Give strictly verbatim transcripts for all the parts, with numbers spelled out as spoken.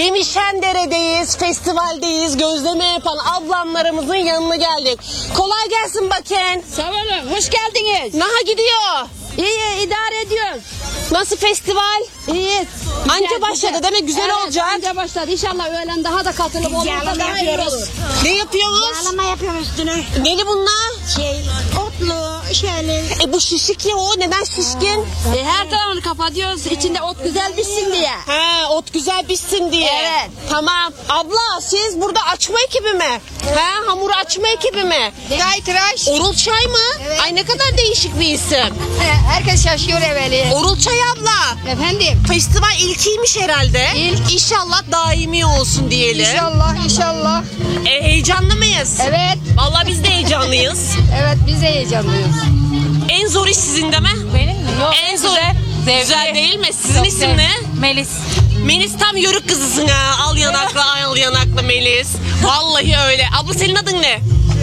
Yemişendere'deyiz, festivaldeyiz. Gözleme yapan ablamlarımızın yanına geldik. Kolay gelsin bakın. Sağ olun, hoş geldiniz. Naha gidiyor. İyi, idare ediyoruz. Nasıl festival? İyi. Anca başladı değil mi? Güzel Evet, olacak. Anca başladı. İnşallah öğlen daha da katılıp olursa daha iyi olur. Ne yapıyoruz? Yağlama yapıyoruz üstüne. Neli bunlar? Şey, otlu, şöyle. E bu şişik ya o. Neden şişkin? E, her tarafını kapatıyoruz. İçinde ot güzel pişsin diye. He, ot güzel pişsin diye. Evet. Tamam. Abla siz burada açma ekibi mi? He, hamur açma ekibi mi? Çay tıraş. Orul Çay mı? Evet. Ay ne kadar değişik bir isim. Herkes şaşıyor evveli. Orul Çay abla. Efendim. Festival ilkiymiş herhalde. İlk. İnşallah daimi olsun diyelim. İnşallah, inşallah. E, heyecanlı mıyız? Evet, Vallahi biz de heyecanlıyız. evet biz de heyecanlıyız. En zor iş sizin de mi? Benim mi? Yok. En zor. Zevkli. Güzel değil mi? Sizin Çok isim zevkli. ne? Melis. Melis tam yörük kızısın ha. Al yanaklı al yanaklı Melis. Vallahi öyle. Abla senin adın ne?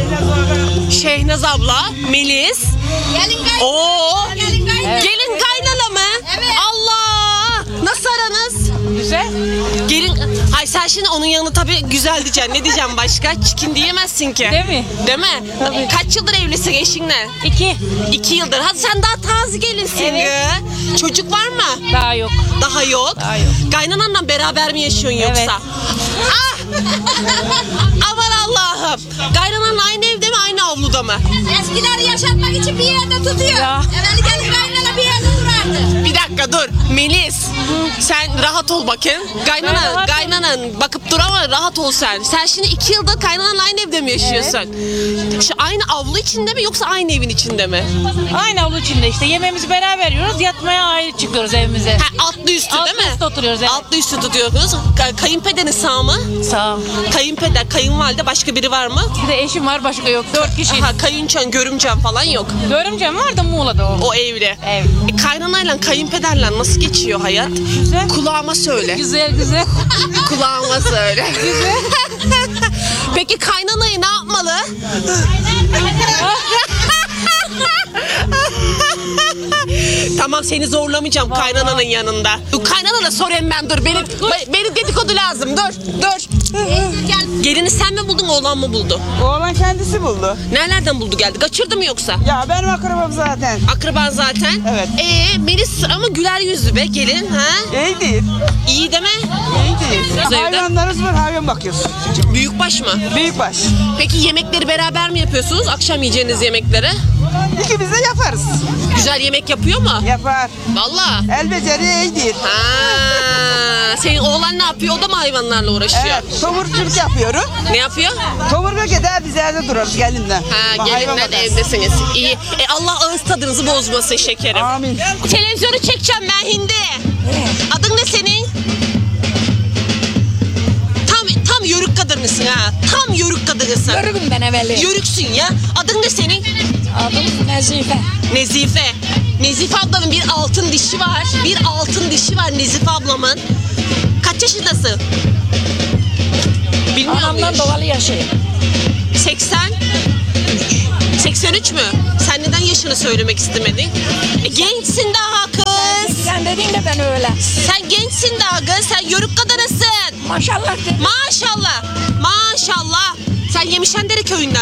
Şehnaz abla. Melis. Gelin kaynana. Oo. Gelin kaynana. Gelin kaynana mı? Evet. Allah. Nasıl aranız? Güzel. Gelin. Ay sen şimdi onun yanına tabii güzel diyeceksin. Ne diyeceğim başka? Çikin diyemezsin ki. Değil mi? Değil mi? Tabii. Kaç yıldır evlisin eşinle? İki. İki yıldır. Hadi sen daha taze gelinsin. Evet. ya. Çocuk var mı? Daha yok. Daha yok. Daha yok. Kaynananla beraber mi yaşıyorsun yoksa? Evet. Ah! Aman Allah'ım. Kaynananla aynı evde mi aynı avluda mı? Eskileri yaşatmak için bir yerde tutuyor. Ya. Evveli gelin kaynana bir yerde durardı. Bir dakika dur. Melis. Sen rahat ol bakın. Ben Kaynana, rahatım. kaynanan bakıp dur ama rahat ol sen. Sen şimdi iki yıldır kaynananla aynı evde mi yaşıyorsun? Şu aynı avlu içinde mi yoksa aynı evin içinde mi? Aynı avlu içinde işte. Yemeğimizi beraber yiyoruz. Yatmaya ayrı çıkıyoruz evimize. Ha, altlı üstü değil Altlı mi? üstü oturuyoruz, evet. Altlı üstü tutuyorsunuz. Ka- kayınpederin sağ mı? Sağ ol. Kayınpeder, kayınvalide başka biri var mı? Bir de eşim var, başka yok. Dört kişi. Aha, kayınçan, görümcen falan yok. Görümcem var da Muğla'da o. O evli. Evet. E, kaynanayla kayınpederle nasıl geçiyor hayat? Güzel. Kulağıma söyle. Güzel güzel. Kulağıma söyle. Peki kaynanayı ne yapmalı? Tamam seni zorlamayacağım kaynananın yanında. Dur, kaynanana sorayım ben dur. Benim, benim dedikodu lazım. Dur dur. Gelini sen mi buldun oğlan mı buldu? Oğlan kendisi buldu. Nerelerden buldu geldi? Kaçırdı mı yoksa? Ya benim akrabam zaten. Akraban zaten. Evet. Ee, Melis ama güler yüzlü be gelin ha? İyi değil. İyi deme. İyi değil. Güzel. Hayvanlarımız var, hayvan bakıyoruz. Büyükbaş mı? Büyükbaş. Peki yemekleri beraber mi yapıyorsunuz? Akşam yiyeceğiniz yemekleri. İkimiz de yaparız. Güzel yemek yapıyor mu? Yapar. Vallahi. El beceriği iyi değil. Ha, senin oğlan ne yapıyor? O da mı hayvanlarla uğraşıyor? Evet. Tomurculuk yapıyorum. Ne yapıyor? Tomurga kadar biz evde dururuz gelinle. Ha, Bak, hayvan gelinler bakarız. evdesiniz. İyi. E, Allah ağız tadınızı bozmasın şekerim. Amin. Televizyonu çekeceğim ben Hindi. Adın ne senin? Tam tam yörük kadınısın ha. Tam yörük kadınısın. Görürüm ben evveli. Yörüksün ya. Adın ne senin? Adım Nezife. Nezife. Nezife ablanın bir altın dişi var. Bir altın dişi var Nezife ablamın. Kaç yaşındasın? Bilmiyor Anamdan muyum? dolayı yaşayayım. seksen. seksen üç mü? Sen neden yaşını söylemek istemedin? E, gençsin daha kız. Sen dedin de ben öyle. Sen gençsin daha kız. Sen yörük kadınısın. Maşallah dedim. Maşallah. Maşallah. Sen Yemişendere köyünden